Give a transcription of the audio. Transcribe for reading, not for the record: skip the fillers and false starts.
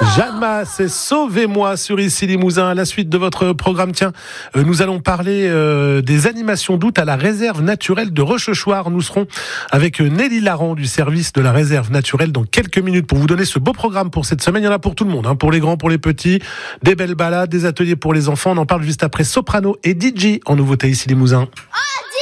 Jeanne c'est Sauvez-moi sur Ici Limousin. À la suite de votre programme, nous allons parler des animations d'août à la réserve naturelle de Rochechouart. Nous serons avec Nelly Laran du service de la réserve naturelle dans quelques minutes pour vous donner ce beau programme pour cette semaine. Il y en a pour tout le monde, pour les grands, pour les petits, des belles balades, des ateliers pour les enfants. On en parle juste après Soprano et DJ en nouveauté Ici Limousin.